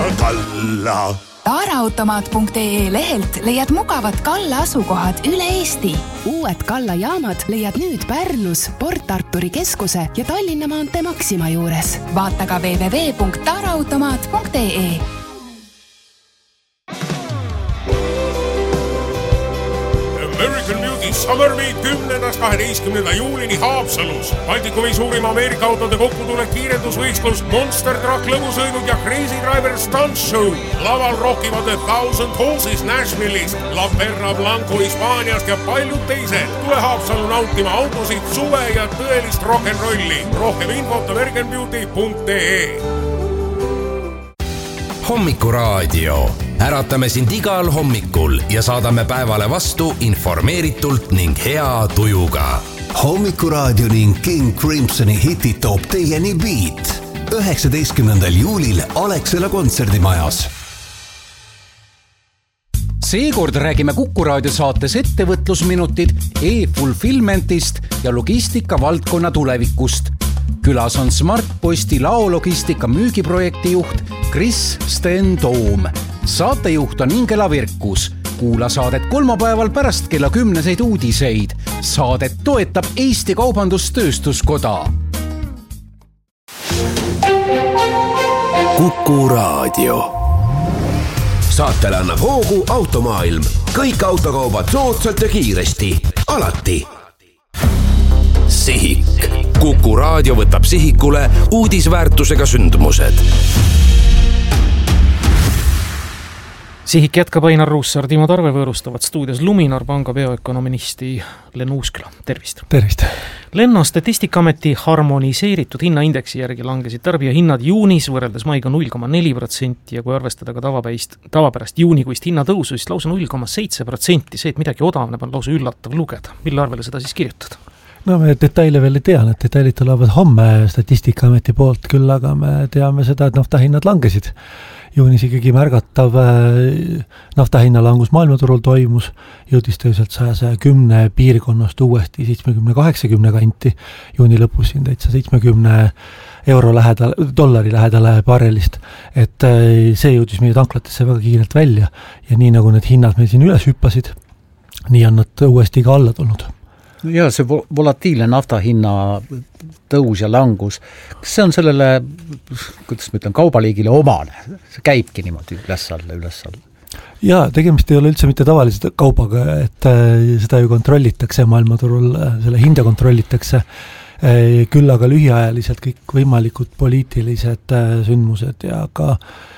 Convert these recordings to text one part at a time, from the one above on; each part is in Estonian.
Kalla. Taaraautomaat.ee lehelt leiad mugavad Kalla asukohad üle Eesti. Uued Kalla jaamad leiad nüüd Pärnus, Port Arturi keskuse ja Tallinna maantee Maxima juures. Vaata ka www.taaraautomaat.ee. American Beauty Summer Meet 10.–12. juulini Haapsalus. Baltikumi suurim Ameerika autode kokkutulek kiirendusvõistlus, Monster Truck lõbusõidud ja Crazy Driver Stunt Show. Laval rockivad The Thousand Horses Nashville'ist, La Perla Blanco Hispaaniast ja paljud teised. Tule Haapsalu nautima autosid, suve ja tõelist rock'n'rolli. Rohkem infot americanbeauty.ee. Hommikuraadio. Äratame sind igal hommikul ja saadame päevale vastu informeeritult ning hea tujuga. Hommikuraadio ning King Crimsoni hitid toob teieni Beat 19. juulil Alexela kontserdimajas. Seekord räägime Kuku Raadio saates ettevõtlusminutid e-fulfillmentist ja logistika valdkonna tulevikust. Külas on Smartposti laologistika müügiprojekti juht Kris Sten Toom. Saatejuht on Ingela Virkus. Kuula saadet kolmapäeval pärast kella 10 uudiseid. Saadet toetab Eesti Kaubandus-Tööstuskoda. Kuku Raadio. Saatele annab hoogu Automaailm. Kõik autokaubad soodsalt ja kiiresti. Alati. Sihik. Kuku Raadio võtab sihikule uudisväärtusega sündmused. Sihik jätkab Ainar Ruussaar, Timo Tarve võõrustavad stuudios Luminor panga peoökonomisti Len Uusküla. Tervist! Tervist! Lenno Statistikaameti harmoniseeritud hinnaindeksi järgi langesid tarbijahinnad juunis võrreldes maiga 0,4% ja kui arvestada ka tavapärast juunikuist hinnatõusu, siis lausa 0,7%. See, et midagi odavneb, on lausa üllatav lugeda. Mille arvele seda siis kirjutada? No me detaile veel ei tea, need detailid tulevad homme Statistikaameti poolt, küll aga me teame seda, et naftahinnad langesid. Juunis ikkagi märgatav naftahinna langus maailmaturul toimus, jõudis tõuselt 110 piirkonnast uuesti 70-80 kanti, juuni lõpus siin täitsa 70 dollari lähedale barrelist, et see jõudis meie tanklatesse väga kiirelt välja ja nii nagu need hinnad meil siin üles hüppasid, nii on nad uuesti ka alla tulnud. Ja see volatiilne naftahinna tõus ja langus, kas see on sellele, kuidas ma ütlen, kaubaliigile omane? See käibki niimoodi üles-alla? Jaa, tegemist ei ole üldse mitte tavalise kaubaga, et seda ju kontrollitakse maailmaturul, selle hinda kontrollitakse, küll aga lühiajaliselt kõik võimalikud poliitilised sündmused ja ka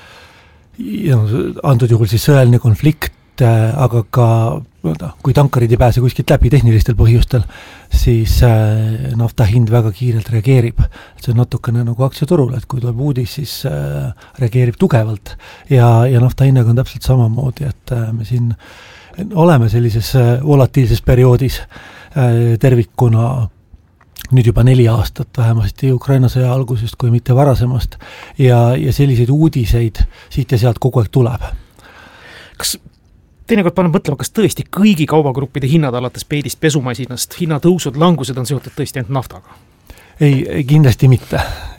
antud juhul siis sõjaline konflikt, aga ka kui tankarid ei pääse kuskilt läbi tehnilistel põhjustel, siis nafta hind väga kiirelt reageerib. See on natukene nagu aktsiaturul, et kui tuleb uudis, siis reageerib tugevalt ja nafta hinnaga on täpselt samamoodi, et me siin oleme sellises volatiilses perioodis tervikuna nüüd juba 4 aastat, vähemasti Ukraina sõja algusest kui mitte varasemast ja selliseid uudiseid siit ja sealt kogu aeg tuleb. Kas teinekord paneb mõtlema, kas tõesti kõigi kaubagruppide hinnad alates peedist pesumasinast, hinnatõusud, langused on seotud tõesti ainult naftaga? Ei, kindlasti mitte.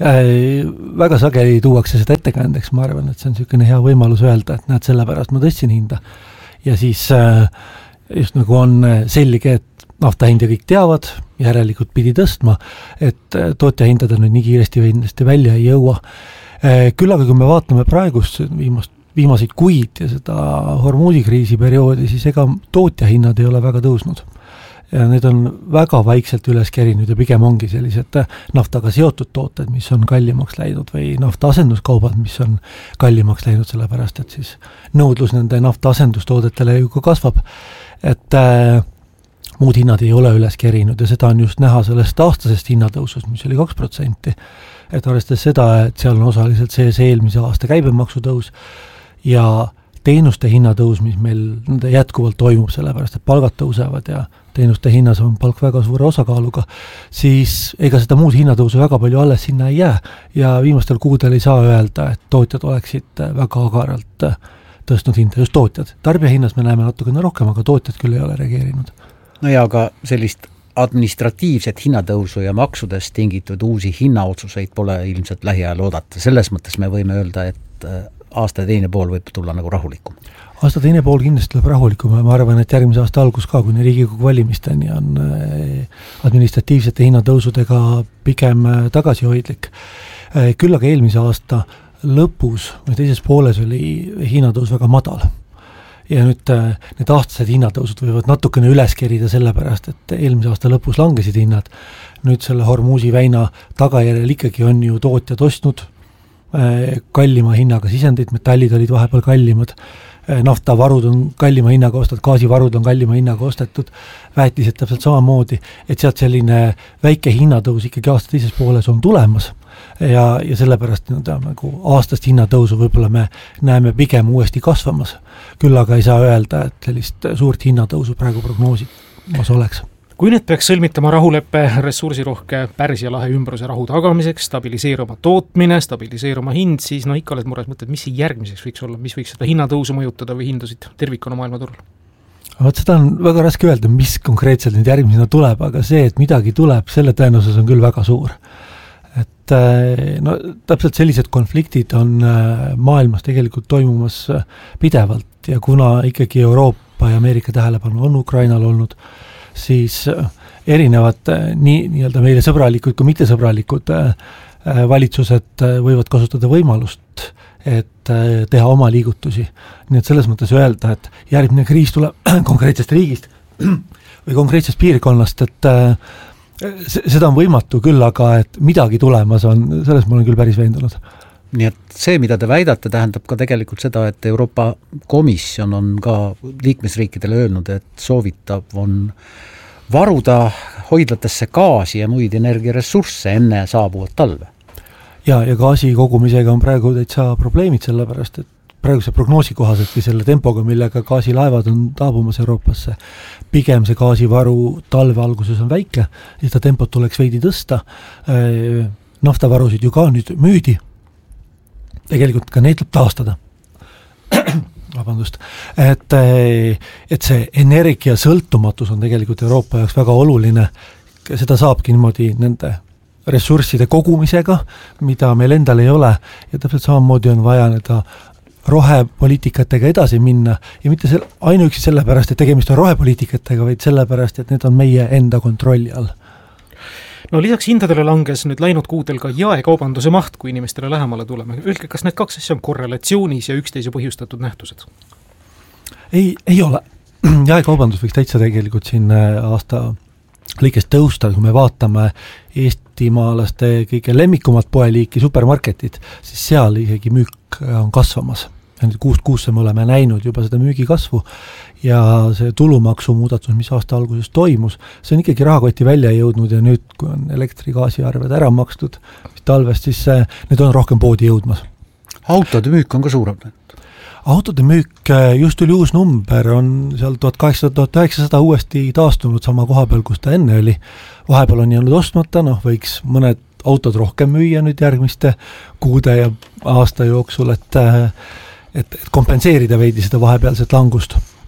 Väga sageli tuuakse seda ettekäändeks, ma arvan, et see on niisugune hea võimalus öelda, et näed, sellepärast ma tõstsin hinda. Ja siis just nagu on selge, et nafta hinda kõik teavad, järelikult pidi tõstma, et tootja hindada nüüd nii kiiresti välja ei jõua. Küll aga kui me vaatame praegust viimaseid kuid ja seda hormuudikriisi perioodi, siis ega tootja hinnad ei ole väga tõusnud. Ja need on väga vaikselt üles kerinud ja pigem ongi sellised naftaga seotud tooted, mis on kallimaks läinud või nafta asenduskaubad, mis on kallimaks läinud, sellepärast et siis nõudlus nende nafta asendustoodetele ju ka kasvab. Et muud hinnad ei ole üles kerinud ja seda on just näha sellest aastasest hinnatõusust, mis oli 2%. Et arvestades seda, et seal on osaliselt see eelmise aasta käibemaksutõus ja teenuste hinnatõus, mis meil jätkuvalt toimub, sellepärast, et palgad tõusevad ja teenuste hinnas on palk väga suure osakaaluga, siis ega seda muud hinnatõusu väga palju alles sinna ei jää ja viimastel kuudel ei saa öelda, et tootjad oleksid väga agaralt tõstnud hinda, just tootjad. Tarbijahinnas me näeme natukene rohkem, aga tootjad küll ei ole reageerinud. No ja aga sellist administratiivset hinnatõusu ja maksudest tingitud uusi hinnaotsuseid pole ilmselt lähiajal oodata. Selles mõttes me võime öelda, et aasta teine pool võib tulla nagu rahulikum? Aasta teine pool kindlasti tuleb rahulikum ja ma arvan, et järgmise aasta algus ka, kuni Riigikogu valimisteni on administratiivsete hinnatõusudega pigem tagasihoidlik. Küll aga eelmise aasta lõpus või teises pooles oli hinnatõus väga madal. Ja nüüd need aastased hinnatõusud võivad natukene üles kerida sellepärast, et eelmise aasta lõpus langesid hinnad. Nüüd selle Hormuzi väina tagajärjel ikkagi on ju tootjad ostnud kallima hinnaga sisendid, metallid olid vahepeal kallimad, naftavarud on kallima hinnaga ostetud, gaasivarud on kallima hinnaga ostetud, väetised täpselt samamoodi, et sealt selline väike hinnatõus ikkagi aasta teises pooles on tulemas ja sellepärast nagu aastast hinnatõusu võib-olla me näeme pigem uuesti kasvamas. Küll aga ei saa öelda, et sellist suurt hinnatõusu praegu prognoosimas oleks. Kui nüüd peaks sõlmitama rahuleppe ressursirohke Pärsia lahe ümbruse rahu tagamiseks, stabiliseeruma tootmine, stabiliseeruma hind, siis ikka oled mures, mõtled, mis järgmiseks võiks olla, mis võiks seda hinnatõusu mõjutada või hindasid tervikuna maailmaturul? Vot seda on väga raske öelda, mis konkreetselt nüüd järgmisena tuleb, aga see, et midagi tuleb, selle tõenäosus on küll väga suur. Et täpselt sellised konfliktid on maailmas tegelikult toimumas pidevalt ja kuna ikkagi Euroopa ja Ameerika tähelepanu on Ukrainal olnud, siis erinevad nii-öelda meile sõbralikud kui mittesõbralikud valitsused võivad kasutada võimalust, et teha oma liigutusi. Nii et selles mõttes öelda, et järgmine kriis tuleb konkreetsest riigist või konkreetsest piirkonnast, et seda on võimatu küll, aga et midagi tulemas on, selles ma olen küll päris veendunud. Nii et see, mida te väidate, tähendab ka tegelikult seda, et Euroopa Komisjon on ka liikmesriikidele öelnud, et soovitav on varuda hoidlatesse gaasi ja muid energiaressursse enne saabuvat talve. Ja gaasi kogumisega on praegu täitsa probleemid, sellepärast, et praeguse prognoosi kohaselt või selle tempoga, millega gaasilaevad on taabumas Euroopasse, pigem see gaasivaru talve alguses on väike ja seda tempot tuleks veidi tõsta. Naftavarusid ju ka nüüd müüdi. Tegelikult ka neid tuleb taastada. Vabandust. Et see energia sõltumatus on tegelikult Euroopa jaoks väga oluline. Seda saabki niimoodi nende ressursside kogumisega, mida meil endal ei ole ja täpselt samamoodi on vaja nende rohepoliitikatega edasi minna ja mitte ainuüksi sellepärast, et tegemist on rohepoliitikatega, vaid sellepärast, et need on meie enda kontrolli all. No lisaks hindadele langes nüüd läinud kuudel ka jaekaubanduse maht, kui inimestele lähemale tuleme. Öelge, kas need kaks asja on korrelatsioonis ja üksteise põhjustatud nähtused? Ei ole. Jaekaubandus võiks täitsa tegelikult siin aasta lõikest tõusta, kui me vaatame eestimaalaste kõige lemmikumad poeliiki supermarketid, siis seal isegi müük on kasvamas. Ja nüüd kuust me oleme näinud juba seda müügi kasvu ja see tulumaksu muudatus, mis aasta alguses toimus, see on ikkagi rahakoti välja jõudnud ja nüüd, kui on elektri-gaasiarved ära makstud talvest, siis need on rohkem poodi jõudmas. Autode müük on ka suurem? Autode müük, just tuli uus number, on seal 1800-1900 uuesti taastunud sama koha peal, kus ta enne oli. Vahepeal on jäänud ostmata, võiks mõned autod rohkem müüa nüüd järgmiste kuude ja aasta jooksul, et kompenseerida veidi seda vahepealset langust.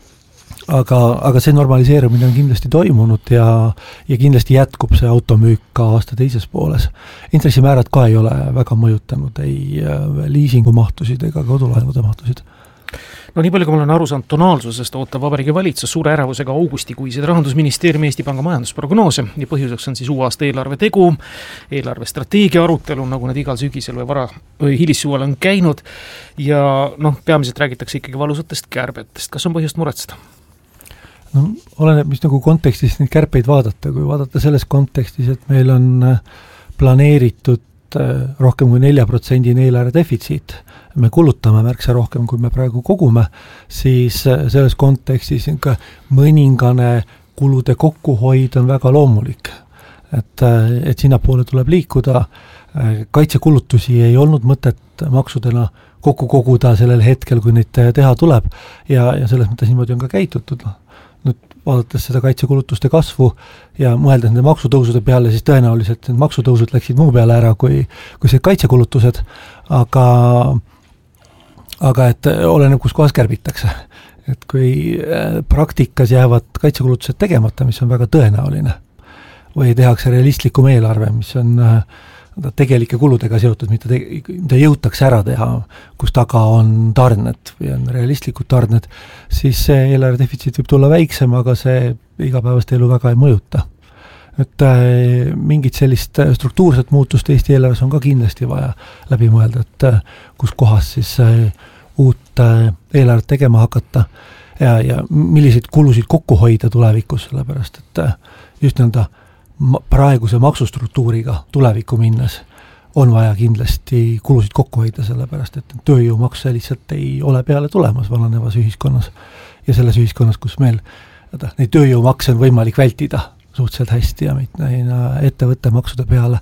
Aga see normaliseerumine on kindlasti toimunud ja kindlasti jätkub see automüük ka aasta teises pooles. Intressimäärad ka ei ole väga mõjutanud, ei liisingumahtusid ega kodulaenude mahtusid. No nii palju, kui ma olen aru saanud tonaalsusest, ootab Vabariigi Valitsus suure äravusega augustikuised Rahandusministeeriumi Eesti Panga majandusprognoose ja põhjuseks on siis uue aasta eelarve tegu, eelarvestrateegia arutelu, nagu need igal sügisel või hilissuvel on käinud ja peamiselt räägitakse ikkagi valusatest kärbetest. Kas on põhjust muretseda? Oleneb, mis kontekstis neid kärpeid vaadata. Kui vaadata selles kontekstis, et meil on planeeritud rohkem kui 4% eelarve defitsiit, me kulutame märksa rohkem, kui me praegu kogume, siis selles kontekstis mõningane kulude kokkuhoid on väga loomulik. Et sinnapoole tuleb liikuda, kaitsekulutusi ei olnud mõtet maksudena kokku koguda sellel hetkel, kui neid teha tuleb ja selles mõttes niimoodi on ka käitutud. Nüüd vaadates seda kaitsekulutuste kasvu ja mõeldes nende maksutõusude peale, siis tõenäoliselt need maksutõusud läksid muu peale ära kui see kaitsekulutused, aga et oleneb, kus kohas kärbitakse. Et kui praktikas jäävad kaitsekulutused tegemata, mis on väga tõenäoline, või tehakse realistlikum eelarve, mis on tegelike kuludega seotud, mida jõutakse ära teha, kus taga on tarned või on realistlikud tarned, siis see eelarve defitsiit võib tulla väiksem, aga see igapäevast elu väga ei mõjuta. Et mingit sellist struktuurset muutust Eesti eelarves on ka kindlasti vaja läbi mõelda, et kus kohas siis uut eelarvet tegema hakata ja milliseid kulusid kokku hoida tulevikus, sellepärast et just nõnda praeguse maksustruktuuriga tulevikku minnes on vaja kindlasti kulusid kokku hoida, sellepärast et tööjõumakse lihtsalt ei ole peale tulemas vananevas ühiskonnas ja selles ühiskonnas, kus meil neid tööjõumakse on võimalik vältida suhteliselt hästi ja mitte ettevõtte maksude peale.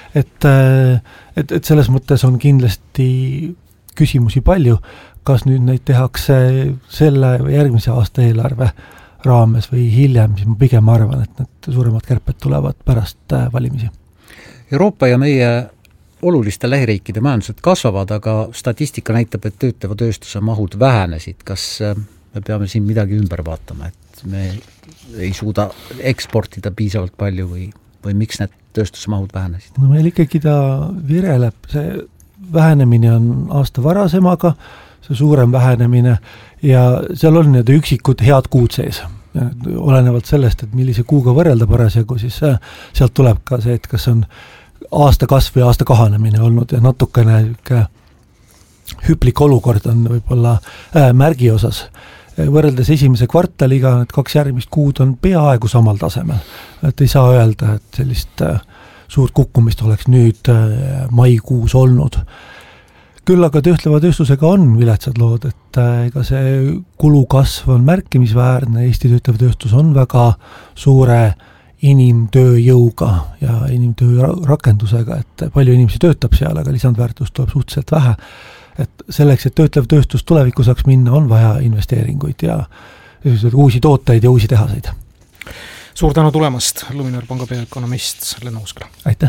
Et selles mõttes on kindlasti küsimusi palju, kas nüüd neid tehakse selle või järgmise aasta eelarve raames või hiljem, siis ma pigem arvan, et need suuremad kärped tulevad pärast valimisi. Euroopa ja meie oluliste lähiriikide majandused kasvavad, aga statistika näitab, et töötleva tööstuse mahud vähenesid. Kas me peame siin midagi ümber vaatama, et me ei suuda eksportida piisavalt palju või miks need tööstuse mahud vähenesid? No meil ikkagi ta vireleb, see vähenemine on aasta varasemaga, see suurem vähenemine ja seal on need üksikud head kuud sees. Olenevalt sellest, et millise kuuga võrrelda parasjagu, siis sealt tuleb ka see, et kas on aasta kasv või aasta kahanemine olnud ja natukene hüplik olukord on võib-olla märgi osas. Võrreldes esimese kvartaliga, need 2 järgmist kuud on peaaegu samal tasemel. Et ei saa öelda, et sellist suurt kukkumist oleks nüüd maikuus olnud. Küll aga töötleva tööstusega on viletsad lood, et ega see kulukasv on märkimisväärne, Eesti töötlev tööstus on väga suure inimtööjõuga ja inimtöö rakendusega, et palju inimesi töötab seal, aga lisandväärtust tuleb suhteliselt vähe. Et selleks, et töötlev tööstus tulevikku saaks minna, on vaja investeeringuid ja uusi tooteid ja uusi tehaseid. Suur tänu tulemast, Luminor Panga peaökonomist Lenno Uusküla. Aitäh!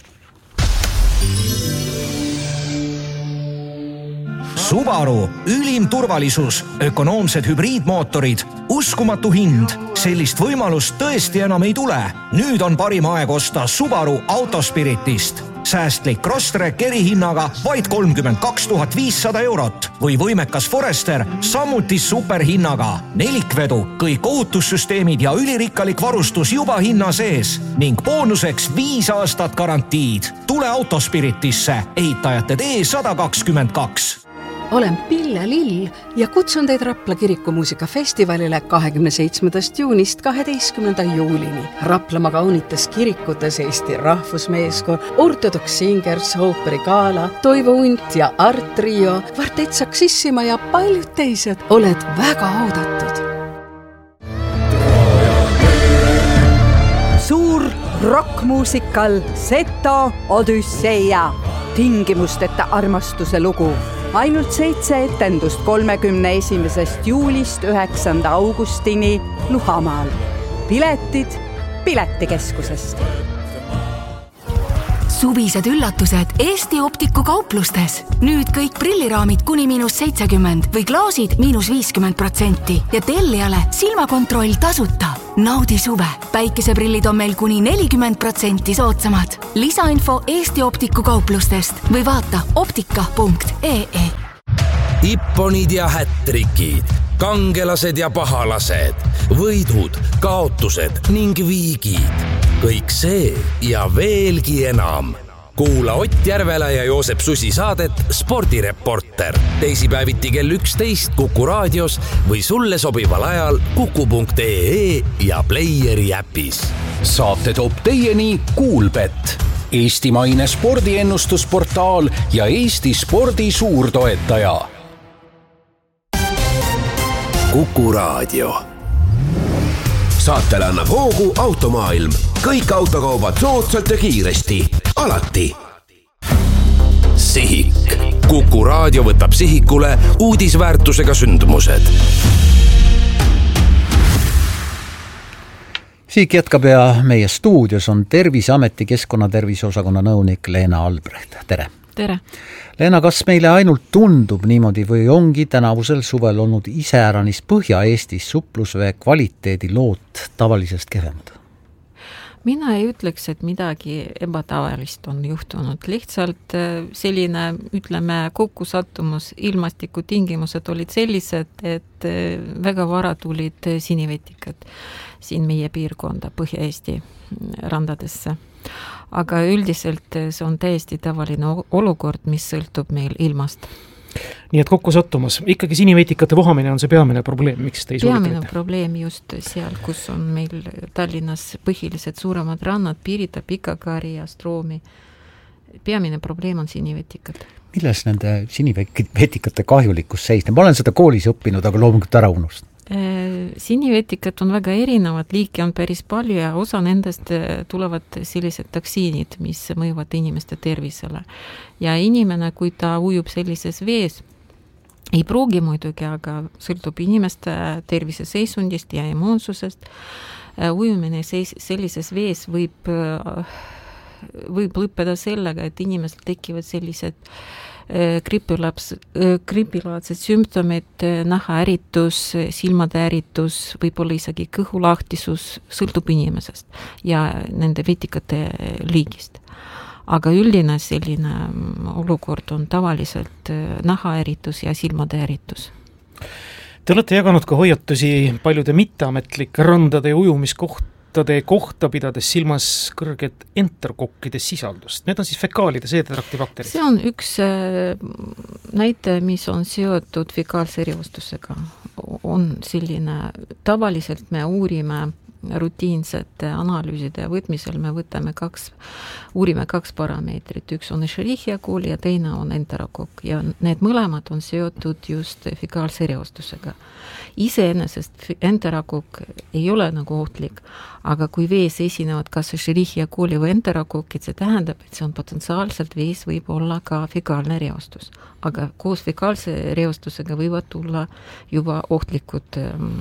Subaru, ülim turvalisus, ökonoomsed hübriidmootorid, uskumatu hind. Sellist võimalust tõesti enam ei tule. Nüüd on parim aeg osta Subaru Autospiritist. Säästlik Crosstrek erihinnaga vaid 32 500 eurot või võimekas Forester samuti superhinnaga. Nelikvedu, kõik ohutussüsteemid ja ülirikkalik varustus juba hinna sees ning boonuseks 5 aastat garantiid. Tule Autospiritisse, ehitajate tee 122. Olen Pille Lill ja kutsun teid Rapla kirikumuusikafestivalile 27. juunist 12. juulini. Raplamaa kaunites kirikutes Eesti rahvusmeeskoor, Ortodoks Singers, ooperigala, Toivo Unt ja Art Trio, Kvartett Saksissima ja paljud teised. Oled väga oodatud. Suur rockmuusikal Seto Odüsseia. Tingimusteta armastuse lugu. Ainult 7 etendust 31. juulist 9. augustini Luhamaal. Piletid Piletikeskusest. Suvised üllatused Eesti Optiku kauplustes. Nüüd kõik prilliraamid kuni -70 või klaasid -50% ja tellijale silmakontroll tasuta. Naudi suve. Päikeseprillid on meil kuni 40% soodsamad. Lisainfo Eesti Optiku kauplustest või vaata optika.ee. Ipponid ja hättrikid, kangelased ja pahalased, võidud, kaotused ning viigid. Kõik see ja veelgi enam. Kuula Ott Järvela ja Joosep Susi saadet Spordireporter. Teisipäeviti kell 11 Kuku raadios või sulle sobival ajal kuku.ee ja Playeri äpis. Saate toob teieni Kuulbett, eestimaine spordiennustusportaal ja Eesti spordi suurtoetaja. Kuku raadio. Saatele annab hoogu Automaailm. Kõik autokaubad soodsalt ja kiiresti. Alati. Sihik. Kuku raadio võtab sihikule uudisväärtusega sündmused. Sihik jätkab ja meie stuudios on Terviseameti keskkonnaterviseosakonna nõunik Leena Albrecht. Tere! Tere! Leena, kas meile ainult tundub niimoodi või ongi tänavusel suvel olnud iseäranis Põhja-Eestis suplusvee kvaliteedi lood tavalisest kehvemad? Mina ei ütleks, et midagi ebatavalist on juhtunud. Lihtsalt selline, ütleme, kokkusattumus, ilmastikutingimused olid sellised, et väga vara tulid sinivetikad siin meie piirkonda Põhja-Eesti randadesse. Aga üldiselt see on täiesti tavaline olukord, mis sõltub meil ilmast. Nii et kokku sattumas. Ikkagi sinivetikate vohamine on see peamine probleem, miks te ei suudeta? Peamine probleem just seal, kus on meil Tallinnas põhilised suuremad rannad, Pirita, Pikakari ja Stroomi. Peamine probleem on sinivetikad. Milles nende sinivetikate kahjulikkus seisneb? Ma olen seda koolis õppinud, aga loomulikult ära unust. Sinivetikad on väga erinevad, liike on päris palju ja osa nendest tulevad sellised toksiinid, mis mõjuvad inimeste tervisele. Ja inimene, kui ta ujub sellises vees, ei pruugi muidugi, aga sõltub inimeste tervise seisundist ja immuunsusest. Ujumine sellises vees võib lõppeda sellega, et inimesel tekivad sellised gripilaadsed sümptomid, naha äritus, silmade äritus, võib-olla isegi kõhulahtisus, sõltub inimesest ja nende vetikate liigist. Aga üldine selline olukord on tavaliselt naha äritus ja silmade äritus. Te olete jaganud ka hoiatusi paljude mitteametlike randade ja ujumiskohtade kohta, pidades silmas kõrget enterokokkide sisaldust. Need on siis fekaalide seedetrakti bakterid. See on üks näite, mis on seotud fekaalse reostusega. On selline, tavaliselt me uurime rutiinsete analüüside võtmisel, me uurime kaks parameetrit. Üks on Escherichia coli ja teine on enterokokk ja need mõlemad on seotud just fekaalse reostusega. Iseenesest enterokokk ei ole nagu ohtlik, aga kui vees esinevad kas Escherichia coli või enterokokid, see tähendab, et see on potentsiaalselt vees võib olla ka fekaalne reostus. Aga koos fekaalse reostusega võivad tulla juba ohtlikud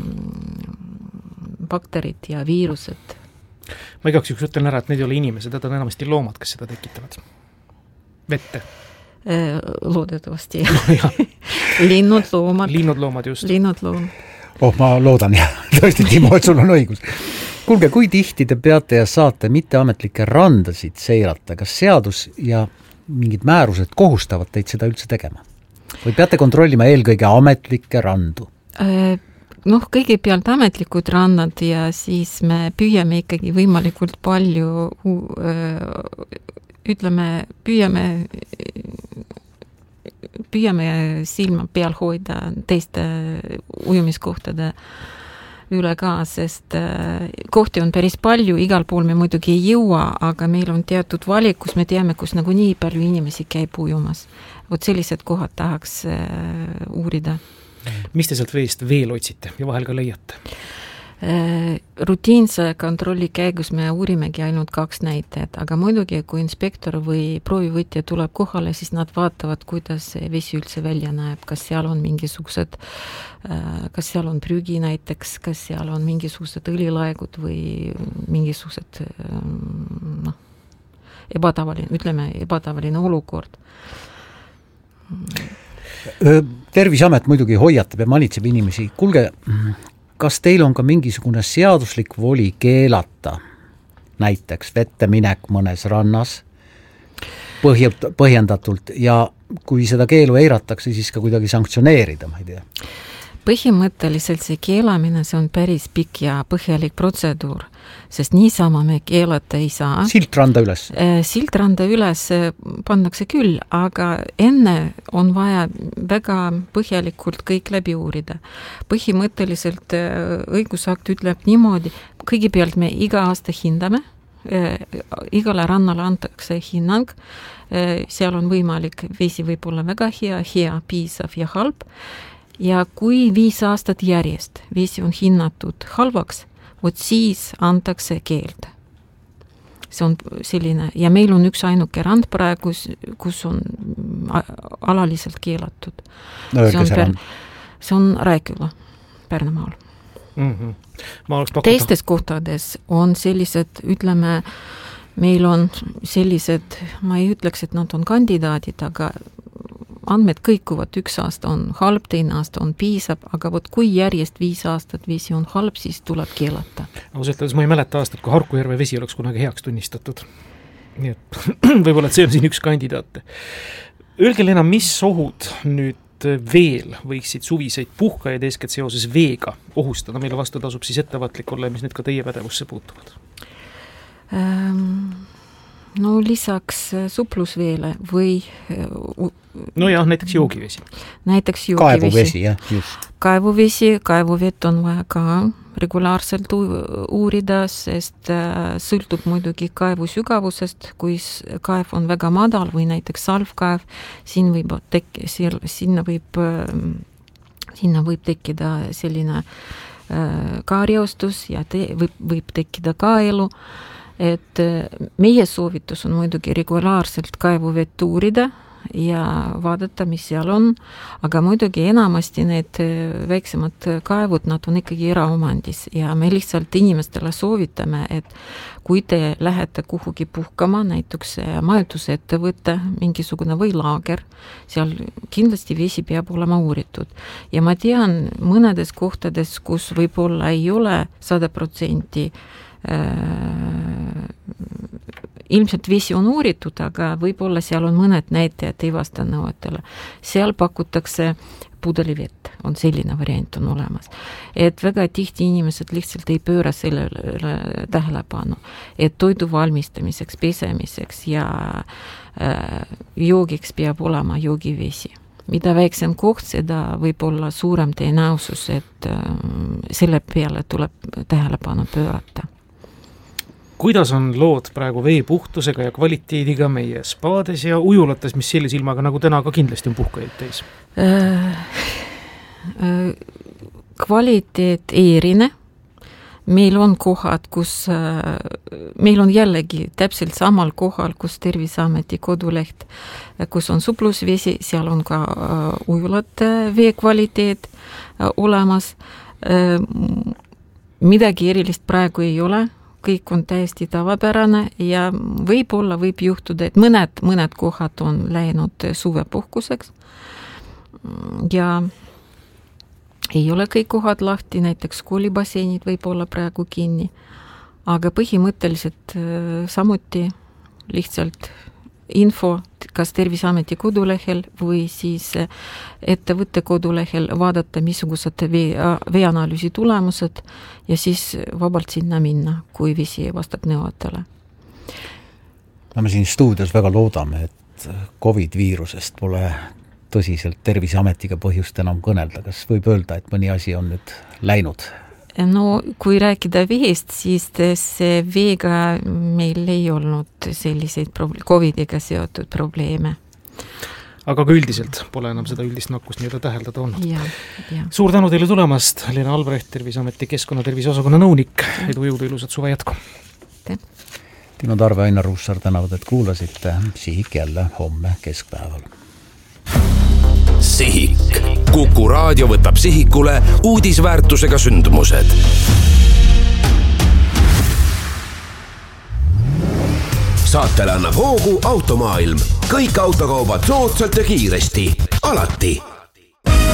bakterid ja viirused. Ma igaks juhuks ütlen ära, et need ei ole inimesed, need on enamasti loomad, kes seda tekitavad. Vette. Loodetavasti. Linnud, loomad. Linnud, loomad just. Linnud, loomad. Ma loodan, tõesti, Timo, et sul on õigus. Kuulge, kui tihti te peate ja saate mitteametlikke randasid seirata? Kas seadus ja mingid määrused kohustavad teid seda üldse tegema? Või peate kontrollima eelkõige ametlikke randu? Kõigepealt ametlikud rannad ja siis me püüame ikkagi võimalikult palju püüame silma peal hoida teiste ujumiskohtade üle ka, sest kohti on päris palju, igal pool me muidugi ei jõua, aga meil on teatud valik, kus me teame, kus nagu nii palju inimesi käib ujumas. Sellised kohad tahaks uurida. Mis te sealt veest veel otsite ja vahel ka leiate? Rutiinse kontrolli käigus me uurimegi ainult 2 näitajat, aga muidugi, kui inspektor või proovivõtja tuleb kohale, siis nad vaatavad, kuidas vesi üldse välja näeb, kas seal on mingisugused, kas seal on prügi näiteks, kas seal on mingisugused õlilaegud või mingisugused ebatavaline olukord. Terviseamet muidugi hoiatab ja manitseb inimesi. Kuulge, kas teil on ka mingisugune seaduslik voli keelata näiteks vette minek mõnes rannas põhjendatult ja kui seda keelu eiratakse, siis ka kuidagi sanktsioneerida, ma ei tea? Põhimõtteliselt see keelamine, see on päris pikk ja põhjalik protseduur, sest niisama me keelata ei saa. Siltranda üles? Siltranda üles pannakse küll, aga enne on vaja väga põhjalikult kõik läbi uurida. Põhimõtteliselt õigusakt ütleb niimoodi, kõigepealt me iga aasta hindame, igale rannale antakse hinnang, seal on võimalik, vesi võib olla väga hea, piisav ja halb. Ja kui 5 aastat järjest vesi on hinnatud halvaks, siis antakse keeld. See on selline, ja meil on üks ainuke rand praegu, kus on alaliselt keelatud. See on Rääküla Pärnumaal. Teistes kohtades on sellised, ütleme, meil on sellised, ma ei ütleks, et nad on kandidaadid, aga andmed kõikuvad, 1 aasta on halb, teine aasta on piisab, aga vot kui järjest 5 aastat vesi on halb, siis tuleb keelata. Ausalt öeldes ma ei mäleta aastat, kui Harku järve vesi oleks kunagi heaks tunnistatud. Nii et võib-olla, et see on siin üks kandidaat. Öelge, Lena, mis ohud nüüd veel võiksid suviseid puhkajaid eeskätt seoses veega ohustada? Meile vastu tasub siis ettevaatlik olla, mis nüüd ka teie pädevusse puutuvad. No lisaks suplusveele või no jah, näiteks joogivesi. Näiteks joogivesi. Kaevuvesi, jah, just. Kaevuvett on vaja ka regulaarselt uurida, sest sõltub muidugi kaevu sügavusest, kui kaev on väga madal või näiteks salvkaev, sinna võib tekkida selline kaarjaustus ja võib tekkida kaelu. Et meie soovitus on muidugi regulaarselt kaevuvett uurida ja vaadata, mis seal on, aga muidugi enamasti need väiksemad kaevud, nad on ikkagi eraomandis ja me lihtsalt inimestele soovitame, et kui te lähete kuhugi puhkama, näiteks majutusettevõtte, mingisugune või laager, seal kindlasti vesi peab olema uuritud. Ja ma tean mõnedes kohtades, kus võib-olla ei ole 100% ilmselt vesi on uuritud, aga võib-olla seal on mõned näitajad ei vasta nõuetele. Seal pakutakse pudelivett, on selline variant on olemas. Et väga tihti inimesed lihtsalt ei pööra sellele tähelepanu, et toidu valmistamiseks, pesemiseks ja joogiks peab olema joogivesi. Mida väiksem koht, seda võib olla suurem tõenäosus, et selle peale tuleb tähelepanu pöörata. Kuidas on lood praegu vee puhtusega ja kvaliteediga meie spaades ja ujulates, mis sellise ilmaga nagu täna ka kindlasti on puhkajaid teis? Kvaliteet ei erine. Meil on kohad, meil on jällegi täpselt samal kohal, kus Terviseameti koduleht, kus on suplusvesi, seal on ka ujulate vee kvaliteet olemas. Midagi erilist praegu ei ole. Kõik on täiesti tavapärane ja võib juhtuda, et mõned kohad on läinud suvepuhkuseks ja ei ole kõik kohad lahti, näiteks koolibasseinid võib olla praegu kinni, aga põhimõtteliselt samuti lihtsalt info, kas Terviseameti kodulehel või siis ettevõtte kodulehel vaadata, missugused veeanalüüsi tulemused ja siis vabalt sinna minna, kui vesi vastab nõuetele. Me siin stuudios väga loodame, et COVID-viirusest pole tõsiselt Terviseametiga põhjust enam kõnelda. Kas võib öelda, et mõni asi on nüüd läinud? No kui rääkida veest, siis see veega meil ei olnud selliseid COVID-iga seotud probleeme. Aga ka üldiselt pole enam seda üldist nakkust nii-öelda täheldada olnud. Ja. Suur tänu teile tulemast, Lena Albrecht, Terviseameti keskkonnaterviseosakonna nõunik. Edu jõudu ilusat suve jätku. Tino Tarve, Ainar Ruussaar tänavad, et kuulasite. Sihik jälle homme keskpäeval. Sihik. Kuku raadio võtab sihikule uudisväärtusega sündmused. Saatele annab hoogu Automaailm. Kõik autokaubad soodsalt ja kiiresti. Alati.